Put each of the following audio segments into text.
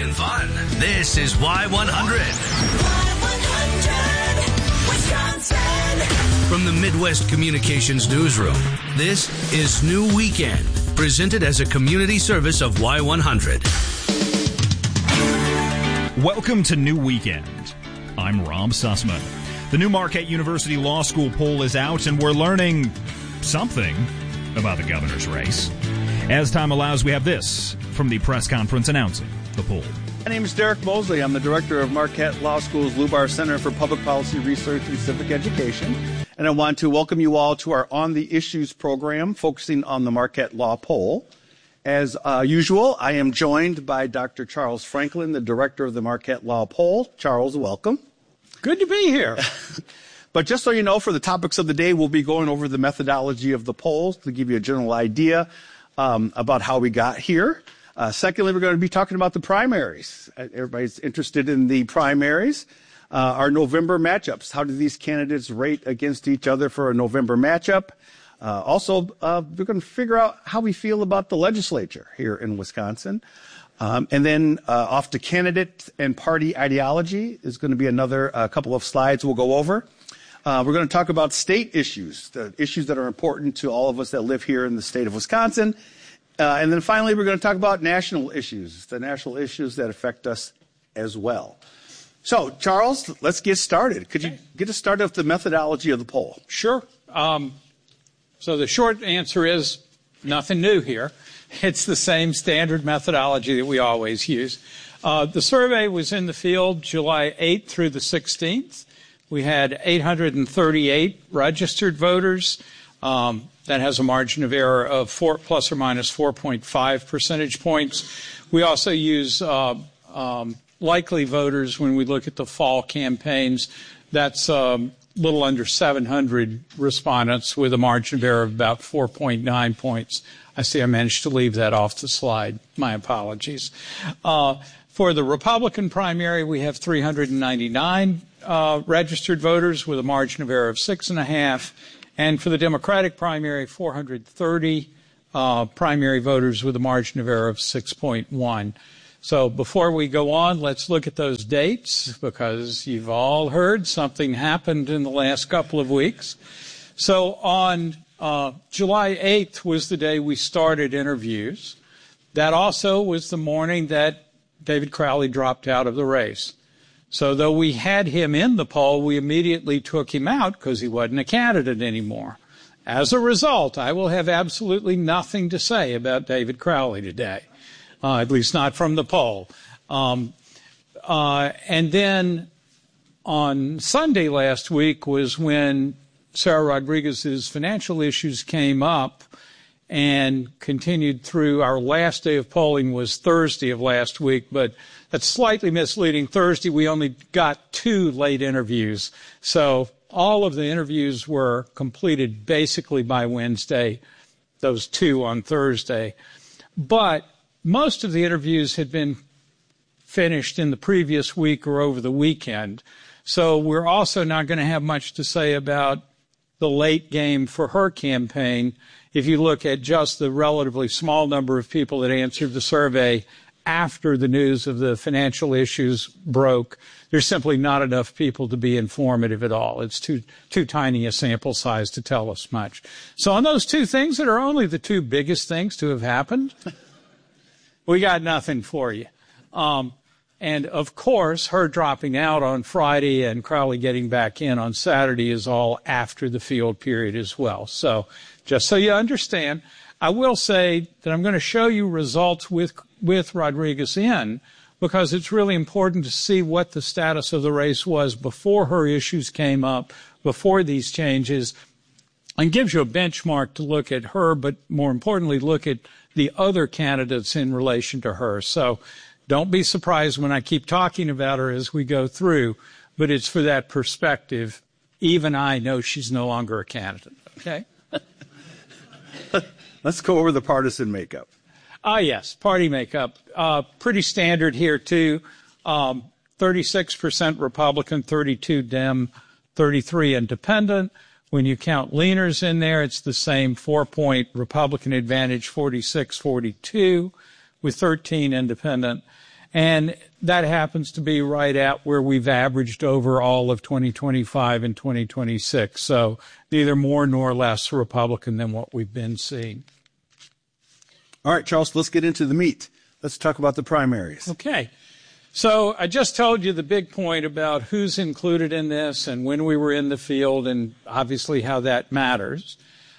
and fun. This is Y100. Y100, Wisconsin. From the Midwest Communications Newsroom, this is New Weekend, presented as a community service of Y100. Welcome to New Weekend. I'm Rob Sussman. The new Marquette University Law School poll is out, and we're learning something about the governor's race. As time allows, we have this from the press conference announcing the poll. My name is Derek Mosley. I'm the director of Marquette Law School's Lubar Center for Public Policy Research and Civic Education. And I want to welcome you all to our On the Issues program focusing on the Marquette Law Poll. As usual, I am joined by Dr. Charles Franklin, the director of the Marquette Law Poll. Charles, welcome. Good to be here. But just so you know, for the topics of the day, we'll be going over the methodology of the polls to give you a general idea about how we got here. Secondly, we're going to be talking about the primaries. Everybody's interested in the primaries. Our November matchups. How do these candidates rate against each other for a November matchup? Also, we're going to figure out how we feel about the legislature here in Wisconsin. And then off to candidate and party ideology is going to be another couple of slides we'll go over. We're going to talk about state issues, the issues that are important to all of us that live here in the state of Wisconsin. And then finally, we're going to talk about national issues, the national issues that affect us as well. So, Charles, let's get started. Could you get us started with the methodology of the poll? Sure. So the short answer is nothing new here. It's the same standard methodology that we always use. The survey was in the field July 8th through the 16th. We had 838 registered voters. That has a margin of error of plus or minus 4.5 percentage points. We also use likely voters when we look at the fall campaigns. That's a little under 700 respondents with a margin of error of about 4.9 points. I see I managed to leave that off the slide. My apologies. For the Republican primary, we have 399 registered voters with a margin of error of 6.5. And for the Democratic primary, 430 primary voters with a margin of error of 6.1. So before we go on, let's look at those dates, because you've all heard something happened in the last couple of weeks. So on July 8th was the day we started interviews. That also was the morning that David Crowley dropped out of the race. So though we had him in the poll, we immediately took him out because he wasn't a candidate anymore. As a result, I will have absolutely nothing to say about David Crowley today, at least not from the poll. And then on Sunday last week was when Sarah Rodriguez's financial issues came up and continued through. Our last day of polling was Thursday of last week, but that's slightly misleading. Thursday, we only got 2 late interviews. So all of the interviews were completed basically by Wednesday, those 2 on Thursday. But most of the interviews had been finished in the previous week or over the weekend. So we're also not going to have much to say about the late game for her campaign. If you look at just the relatively small number of people that answered the survey after the news of the financial issues broke, there's simply not enough people to be informative at all. It's too tiny a sample size to tell us much. So on those 2 things that are only the 2 biggest things to have happened, we got nothing for you. And, of course, her dropping out on Friday and Crowley getting back in on Saturday is all after the field period as well. So just so you understand, I will say that I'm going to show you results with Rodriguez in, because it's really important to see what the status of the race was before her issues came up, before these changes, and gives you a benchmark to look at her, but more importantly, look at the other candidates in relation to her. So don't be surprised when I keep talking about her as we go through, but it's for that perspective. Even I know she's no longer a candidate, okay? Let's go over the partisan makeup. Yes, party makeup. Pretty standard here, too. 36% Republican, 32 Dem, 33 Independent. When you count leaners in there, it's the same 4-point Republican advantage, 46-42, with 13 Independent. And that happens to be right at where we've averaged over all of 2025 and 2026. So neither more nor less Republican than what we've been seeing. All right, Charles, let's get into the meat. Let's talk about the primaries. Okay. So I just told you the big point about who's included in this and when we were in the field and obviously how that matters.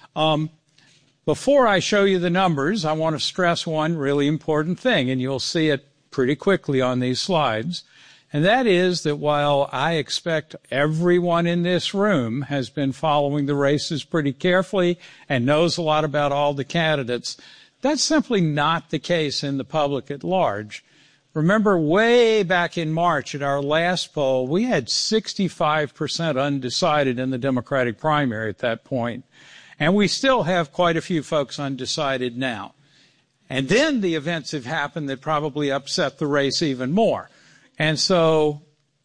Before I show you the numbers, I want to stress one really important thing, and you'll see it pretty quickly on these slides. And that is that while I expect everyone in this room has been following the races pretty carefully and knows a lot about all the candidates, that's simply not the case in the public at large. Remember, way back in March at our last poll, we had 65% undecided in the Democratic primary at that point. And we still have quite a few folks undecided now. And then the events have happened that probably upset the race even more. And so,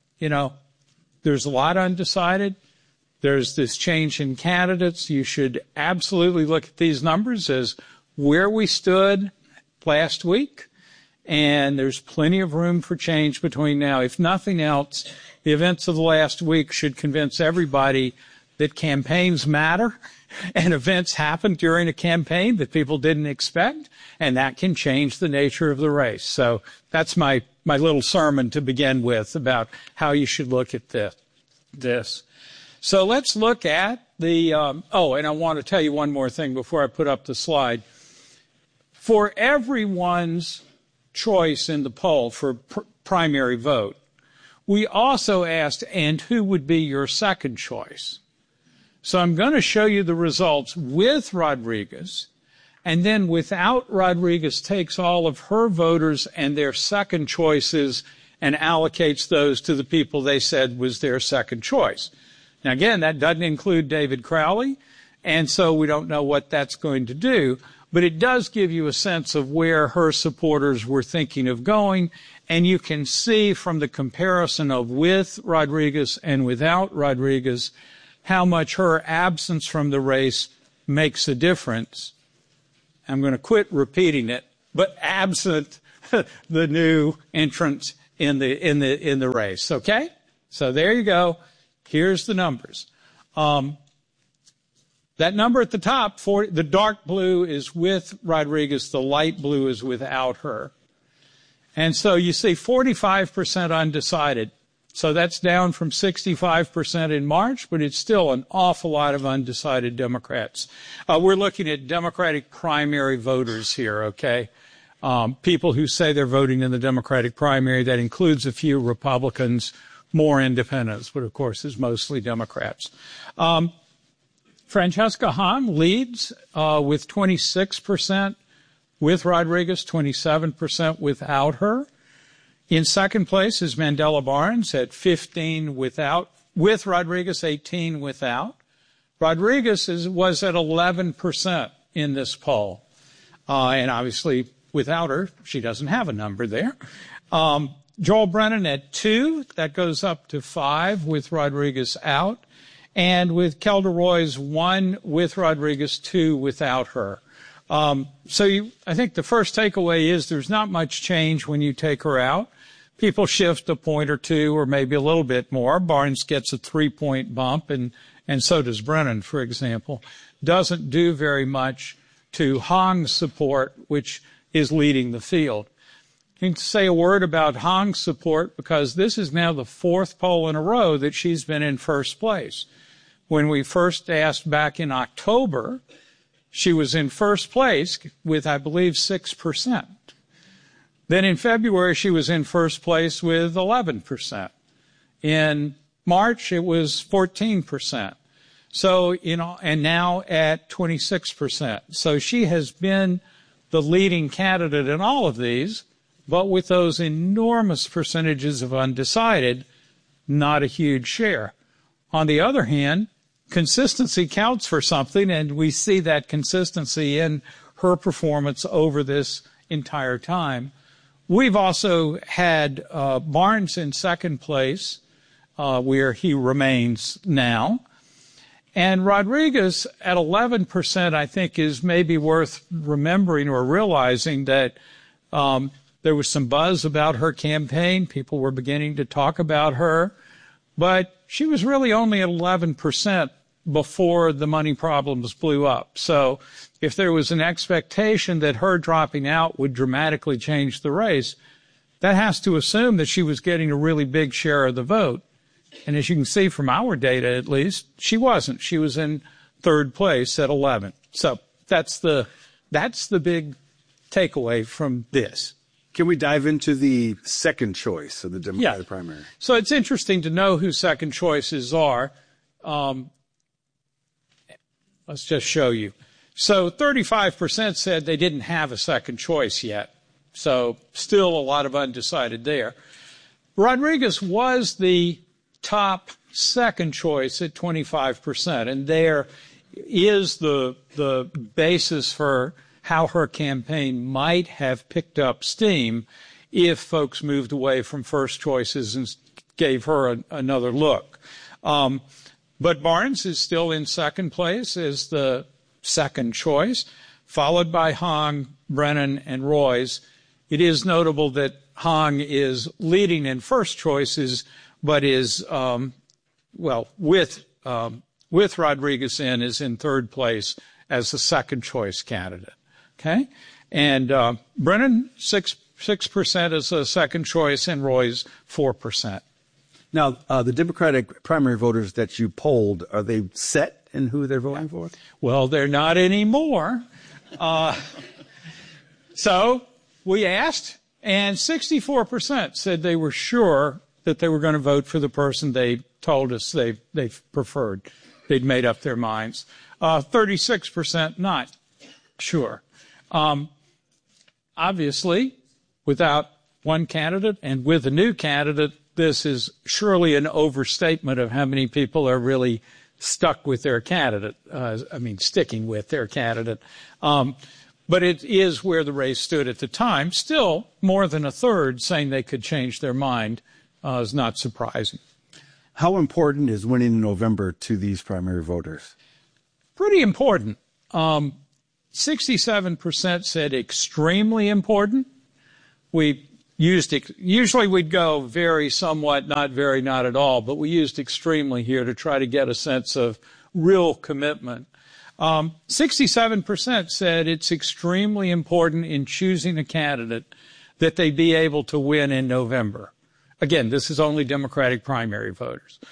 there's a lot undecided. There's this change in candidates. You should absolutely look at these numbers as where we stood last week. And there's plenty of room for change between now. If nothing else, the events of the last week should convince everybody that campaigns matter and events happen during a campaign that people didn't expect, and that can change the nature of the race. So that's my little sermon to begin with about how you should look at this. So let's look at the, and I want to tell you one more thing before I put up the slide. For everyone's choice in the poll for primary vote, we also asked, and who would be your second choice? So I'm going to show you the results with Rodriguez, and then without Rodriguez takes all of her voters and their second choices and allocates those to the people they said was their second choice. Now again, that doesn't include David Crowley, and so we don't know what that's going to do. But it does give you a sense of where her supporters were thinking of going, and you can see from the comparison of with Rodriguez and without Rodriguez how much her absence from the race makes a difference. I'm going to quit repeating it, but absent the new entrants in the race. Okay? So there you go. Here's the numbers. That number at the top, the dark blue is with Rodriguez, the light blue is without her. And so you see 45% undecided. So that's down from 65% in March, but it's still an awful lot of undecided Democrats. We're looking at Democratic primary voters here, okay? People who say they're voting in the Democratic primary. That includes a few Republicans, more independents, but of course is mostly Democrats. Francesca Hahn leads with 26% with Rodriguez, 27% without her. In second place is Mandela Barnes at 15 with Rodriguez, 18 without. Rodriguez was at 11% in this poll. And obviously without her, she doesn't have a number there. Joel Brennan at 2, that goes up to 5 with Rodriguez out. And with Kelda Roys, 1 with Rodriguez, 2 without her. I think the first takeaway is there's not much change when you take her out. People shift a point or two or maybe a little bit more. Barnes gets a 3-point bump, and so does Brennan, for example. Doesn't do very much to Hong's support, which is leading the field. I need to say a word about Hong's support because this is now the 4th poll in a row that she's been in first place. When we first asked back in October, she was in first place with, I believe, 6%. Then in February, she was in first place with 11%. In March, it was 14%. So, and now at 26%. So she has been the leading candidate in all of these, but with those enormous percentages of undecided, not a huge share. On the other hand, consistency counts for something, and we see that consistency in her performance over this entire time. We've also had Barnes in second place, where he remains now. And Rodriguez at 11%, I think, is maybe worth remembering or realizing that There was some buzz about her campaign. People were beginning to talk about her. But she was really only at 11% before the money problems blew up. So if there was an expectation that her dropping out would dramatically change the race, that has to assume that she was getting a really big share of the vote. And as you can see from our data, at least, she wasn't. She was in third place at 11. So that's the big takeaway from this. Can we dive into the second choice of the Democratic primary? So it's interesting to know who second choices are. Let's just show you. So 35% said they didn't have a second choice yet. So still a lot of undecided there. Rodriguez was the top second choice at 25%, and there is the basis for how her campaign might have picked up steam if folks moved away from first choices and gave her another look. But Barnes is still in second place as the second choice, followed by Hong, Brennan, and Royce. It is notable that Hong is leading in first choices, but is, with Rodriguez is in third place as the second choice candidate. Okay? And Brennan, 6% as a second choice, and Royce, 4%. Now, the Democratic primary voters that you polled, are they set in who they're voting for? Well, they're not anymore. So we asked, and 64% said they were sure that they were going to vote for the person they told us they preferred. They'd made up their minds. 36% not sure. Obviously, without one candidate and with a new candidate, this is surely an overstatement of how many people are really stuck with their candidate, sticking with their candidate. But it is where the race stood at the time. Still, more than a third saying they could change their mind is not surprising. How important is winning in November to these primary voters? Pretty important. 67% said extremely important. Usually we'd go very, somewhat, not very, not at all, but we used extremely here to try to get a sense of real commitment. 67% said it's extremely important in choosing a candidate that they be able to win in November. Again, this is only Democratic primary voters.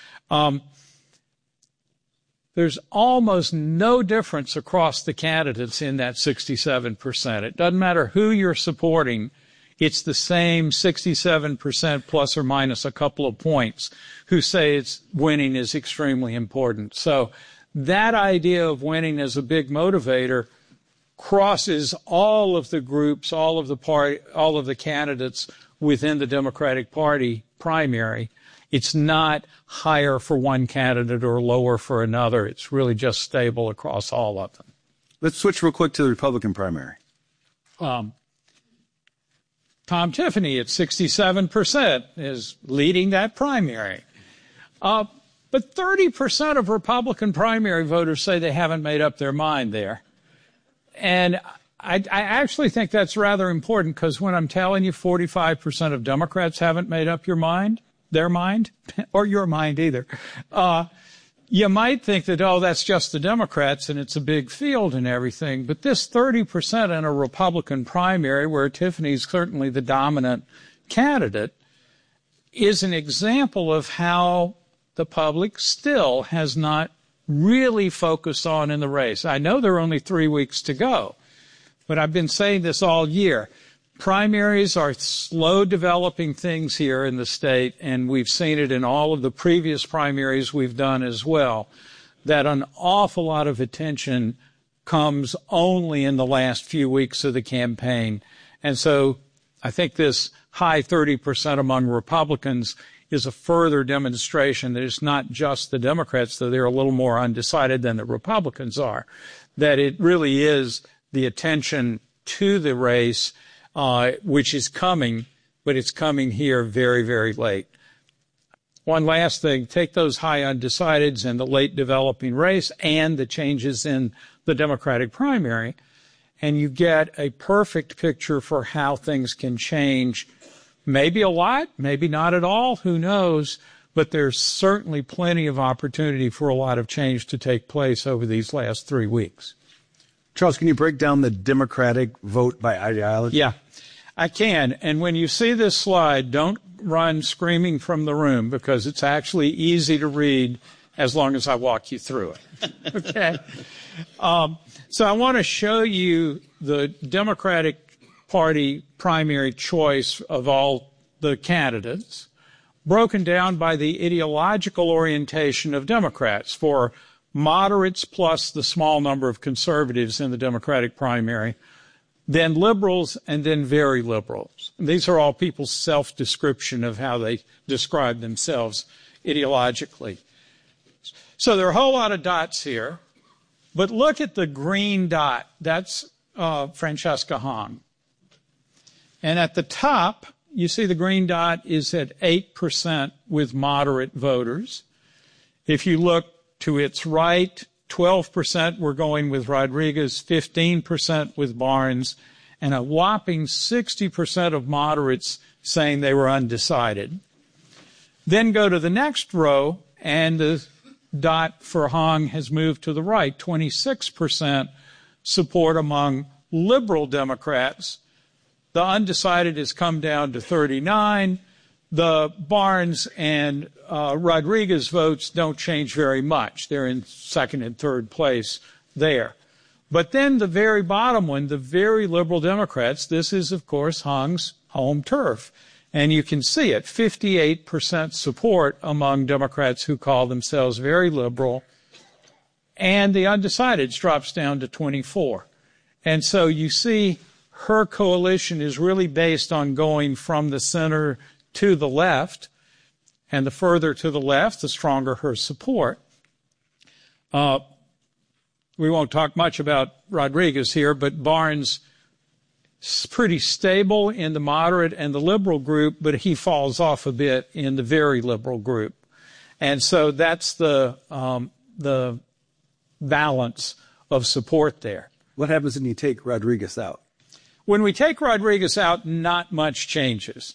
There's almost no difference across the candidates in that 67%. It doesn't matter who you're supporting. It's the same 67% plus or minus a couple of points who say winning is extremely important. So that idea of winning as a big motivator crosses all of the groups, all of the candidates within the Democratic Party primary. It's not higher for one candidate or lower for another. It's really just stable across all of them. Let's switch real quick to the Republican primary. Tom Tiffany at 67% is leading that primary. But 30% of Republican primary voters say they haven't made up their mind there. And I actually think that's rather important, because when I'm telling you 45% of Democrats haven't made up their mind, or your mind either, you might think that, that's just the Democrats and it's a big field and everything. But this 30% in a Republican primary, where Tiffany's certainly the dominant candidate, is an example of how the public still has not really focused on in the race. I know there are only 3 weeks to go, but I've been saying this all year. Primaries are slow developing things here in the state, and we've seen it in all of the previous primaries we've done as well, that an awful lot of attention comes only in the last few weeks of the campaign. And so I think this high 30% among Republicans is a further demonstration that it's not just the Democrats, though they're a little more undecided than the Republicans are, that it really is the attention to the race, which is coming, but it's coming here very, very late. One last thing, take those high undecideds and the late developing race and the changes in the Democratic primary and you get a perfect picture for how things can change. Maybe a lot, maybe not at all, who knows, but there's certainly plenty of opportunity for a lot of change to take place over these last 3 weeks. Charles, can you break down the Democratic vote by ideology? Yeah, I can. And when you see this slide, don't run screaming from the room, because it's actually easy to read as long as I walk you through it. Okay? So I want to show you the Democratic Party primary choice of all the candidates, broken down by the ideological orientation of Democrats, for moderates plus the small number of conservatives in the Democratic primary, then liberals, and then very liberals. And these are all people's self-description of how they describe themselves ideologically. So there are a whole lot of dots here, but look at the green dot. That's Francesca Hong. And at the top, you see the green dot is at 8% with moderate voters. If you look to its right, 12% were going with Rodriguez, 15% with Barnes, and a whopping 60% of moderates saying they were undecided. Then go to the next row, and the dot for Hong has moved to the right, 26% support among liberal Democrats. The undecided has come down to 39. The Barnes and Rodriguez votes don't change very much. They're in second and third place there. But then the very bottom one, the very liberal Democrats, this is, of course, Hong's home turf. And you can see it, 58% support among Democrats who call themselves very liberal. And the undecideds drops down to 24. And so you see her coalition is really based on going from the center to the left, and the further to the left, the stronger her support. We won't talk much about Rodriguez here, but Barnes is pretty stable in the moderate and the liberal group, but he falls off a bit in the very liberal group. And so that's the balance of support there. What happens when you take Rodriguez out? When we take Rodriguez out, not much changes.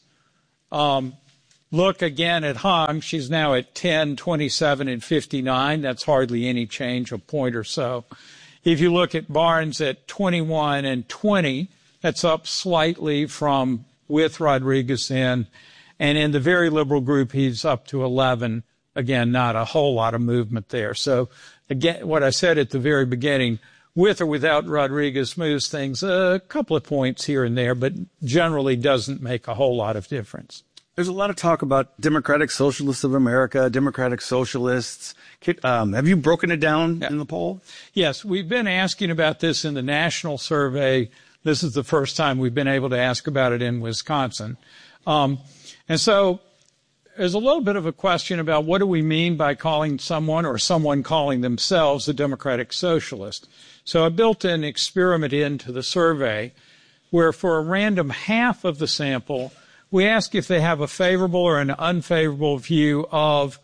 Look again at Hong. She's now at 10, 27, and 59. That's hardly any change, a point or so. If you look at Barnes at 21 and 20, that's up slightly from with Rodriguez in. And in the very liberal group, he's up to 11. Again, not a whole lot of movement there. So, again, what I said at the very beginning, with or without Rodriguez moves things a couple of points here and there, but generally doesn't make a whole lot of difference. There's a lot of talk about Democratic Socialists of America, Democratic Socialists. Have you broken it down in the poll? Yes, we've been asking about this in the national survey. This is the first time we've been able to ask about it in Wisconsin. And so there's a little bit of a question about what do we mean by calling someone or someone calling themselves a Democratic Socialist. So I built an experiment into the survey where for a random half of the sample, we ask if they have a favorable or an unfavorable view of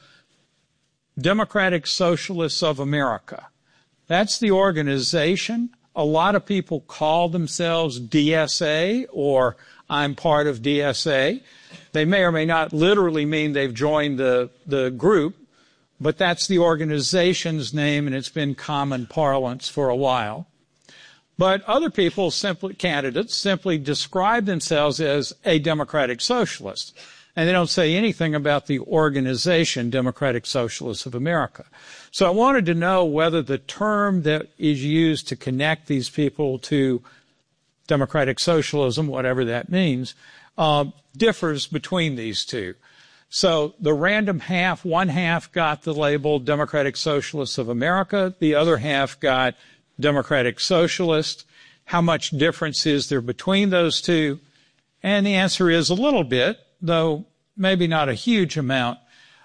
Democratic Socialists of America. That's the organization. A lot of people call themselves DSA or I'm part of DSA. They may or may not literally mean they've joined the group, but that's the organization's name, and it's been common parlance for a while. But other people, candidates, simply describe themselves as a Democratic Socialist, and they don't say anything about the organization Democratic Socialists of America. So I wanted to know whether the term that is used to connect these people to Democratic Socialism, whatever that means, differs between these two. So the random half, one half got the label Democratic Socialists of America, the other half got Democratic Socialist. How much difference is there between those two? And the answer is a little bit, though maybe not a huge amount.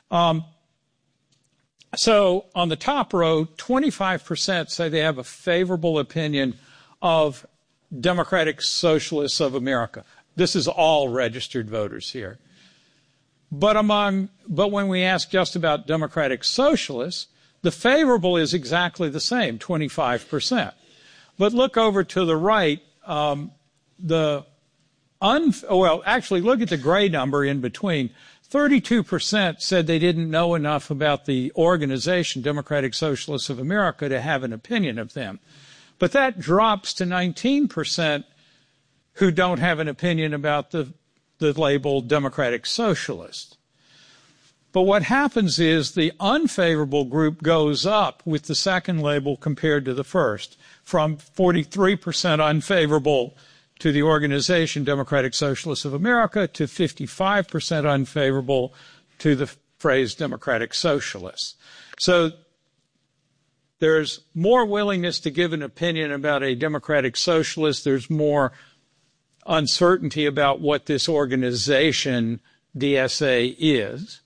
So on the top row, 25% say they have a favorable opinion of Democratic Socialists of America. This is all registered voters here. But when we ask just about Democratic Socialists, the favorable is exactly the same, 25%. But look over to the right. Look at the gray number in between. 32% said they didn't know enough about the organization, Democratic Socialists of America, to have an opinion of them. But that drops to 19% who don't have an opinion about the label Democratic Socialist. But what happens is the unfavorable group goes up with the second label compared to the first, from 43% unfavorable to the organization Democratic Socialists of America to 55% unfavorable to the phrase Democratic Socialists. So there's more willingness to give an opinion about a Democratic Socialist. There's more uncertainty about what this organization, DSA, is.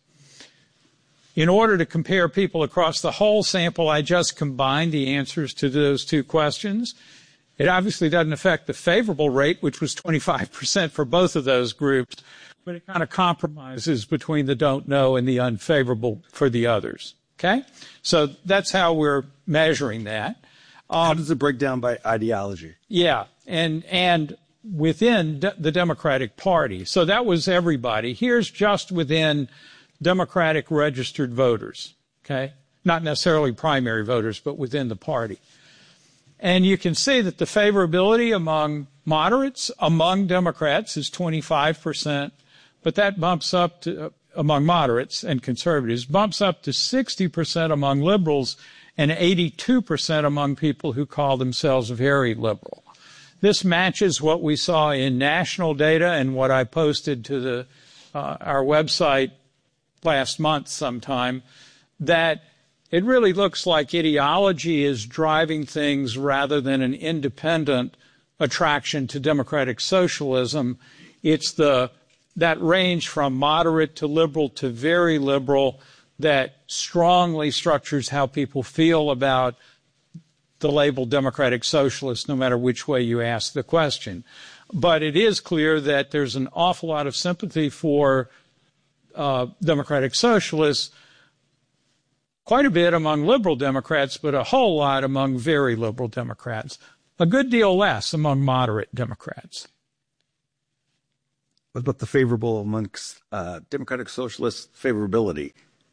In order to compare people across the whole sample, I just combined the answers to those two questions. It obviously doesn't affect the favorable rate, which was 25% for both of those groups, but it kind of compromises between the don't know and the unfavorable for the others. Okay? So that's how we're measuring that. How does it break down by ideology? Yeah, and within the Democratic Party. So that was everybody. Here's just within Democratic registered voters, okay? Not necessarily primary voters, but within the party. And you can see that the favorability among moderates, among Democrats, is 25%, but that bumps up to, among moderates and conservatives, bumps up to 60% among liberals and 82% among people who call themselves very liberal. This matches what we saw in national data and what I posted to our website last month sometime, that it really looks like ideology is driving things rather than an independent attraction to democratic socialism. It's that range from moderate to liberal to very liberal that strongly structures how people feel about the label democratic socialist, no matter which way you ask the question. But it is clear that there's an awful lot of sympathy for democratic socialists, quite a bit among liberal Democrats, but a whole lot among very liberal Democrats. A good deal less among moderate Democrats. What about the favorable amongst democratic socialist favorability?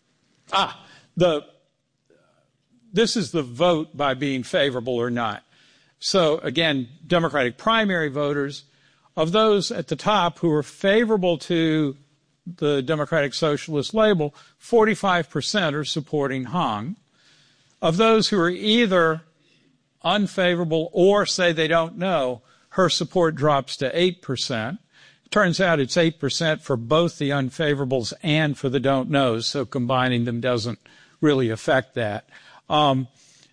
This is the vote by being favorable or not. So again, Democratic primary voters, of those at the top who are favorable to the Democratic Socialist label, 45% are supporting Hong. Of those who are either unfavorable or say they don't know, her support drops to 8%. It turns out it's 8% for both the unfavorables and for the don't knows, so combining them doesn't really affect that. And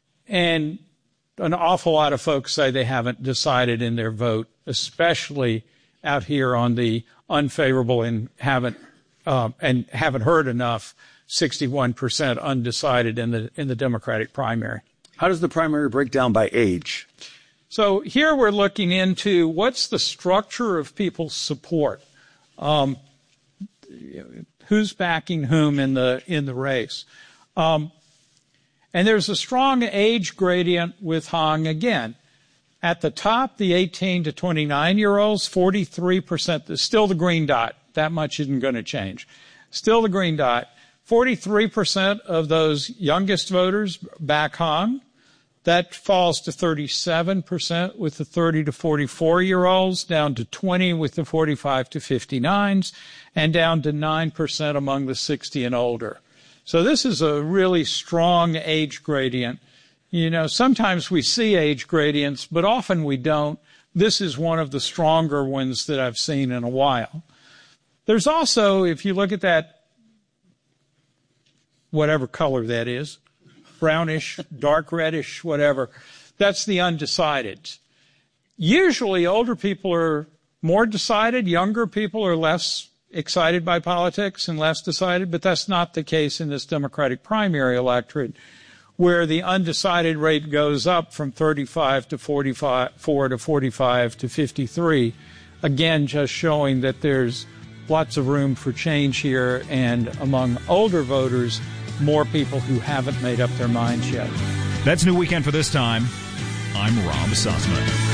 an awful lot of folks say they haven't decided in their vote, especially out here on the unfavorable and haven't heard enough, 61% undecided in the Democratic primary. How does the primary break down by age? So here we're looking into what's the structure of people's support. Who's backing whom in the race. And there's a strong age gradient with Hong again. At the top, the 18 to 29-year-olds, 43%, still the green dot. That much isn't going to change. Still the green dot. 43% of those youngest voters back Hong. That falls to 37% with the 30 to 44-year-olds, down to 20 with the 45 to 59s, and down to 9% among the 60 and older. So this is a really strong age gradient. You know, sometimes we see age gradients, but often we don't. This is one of the stronger ones that I've seen in a while. There's also, if you look at that, whatever color that is, brownish, dark reddish, whatever, that's the undecided. Usually older people are more decided, younger people are less excited by politics and less decided, but that's not the case in this Democratic primary electorate, where the undecided rate goes up from 35 to 44 to 45 to 53. Again, just showing that there's lots of room for change here, and among older voters, more people who haven't made up their minds yet. That's New Weekend for this time. I'm Rob Sussman.